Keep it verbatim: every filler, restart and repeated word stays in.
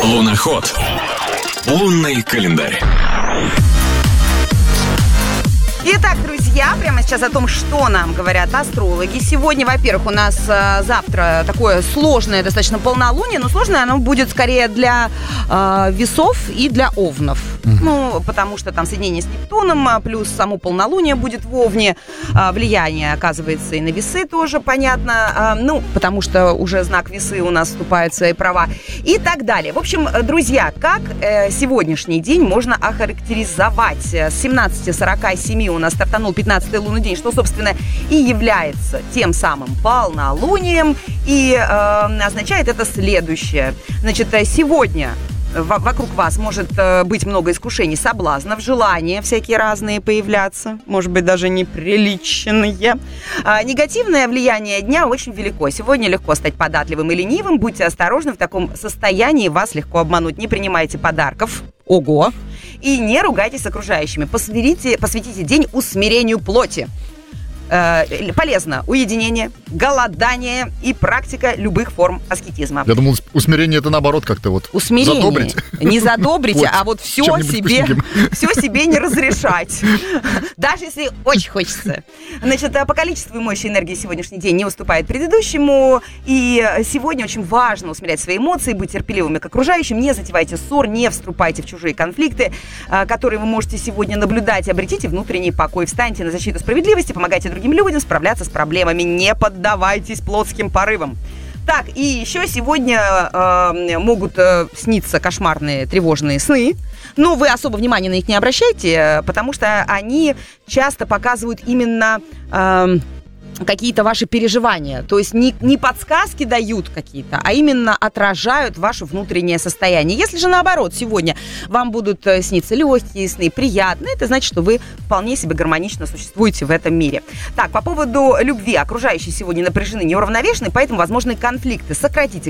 Луноход. Лунный календарь. Итак, друзья, прямо сейчас о том, что нам говорят астрологи. Сегодня, во-первых, у нас э, завтра такое сложное достаточно полнолуние, но сложное оно будет скорее для э, весов и для овнов. Mm-hmm. Ну, потому что там соединение с Нептуном, плюс само полнолуние будет в Овне. Э, влияние оказывается и на весы тоже, понятно. Э, ну, потому что уже знак весы у нас вступает в свои права. И так далее. В общем, друзья, как э, сегодняшний день можно охарактеризовать? С семнадцати сорока семи у нас стартанул пятнадцатый лунный день, что, собственно, и является тем самым полнолунием. И э, означает это следующее. Значит, сегодня вокруг вас может быть много искушений, соблазнов, желания всякие разные появляться, может быть, даже неприличные. А, негативное влияние дня очень велико. Сегодня легко стать податливым и ленивым. Будьте осторожны, в таком состоянии вас легко обмануть. Не принимайте подарков. Ого! И не ругайтесь с окружающими. Посвятите, посвятите день усмирению плоти. Э, полезно уединение, голодание и практика любых форм аскетизма. Я думал, усмирение это наоборот как-то вот усмирение. Задобрить. Не задобрить, а вот все себе, все себе не разрешать. Даже если очень хочется. Значит, по количеству и мощи энергии сегодняшний день не уступает предыдущему. И сегодня очень важно усмирять свои эмоции, быть терпеливыми к окружающим. Не затевайте ссор, не вступайте в чужие конфликты, которые вы можете сегодня наблюдать. Обретите внутренний покой, встаньте на защиту справедливости, помогайте другим людям справляться с проблемами. Не поддавайтесь плотским порывам. Так, и еще сегодня э, могут э, сниться кошмарные тревожные сны. Но вы особо внимания на них не обращайте, потому что они часто показывают именно Э, какие-то ваши переживания. То есть не, не подсказки дают какие-то, а именно отражают ваше внутреннее состояние. Если же наоборот, сегодня вам будут сниться легкие сны, приятные, это значит, что вы вполне себе гармонично существуете в этом мире. Так, по поводу любви. Окружающие сегодня напряжены, неуравновешены, поэтому возможны конфликты. Сократите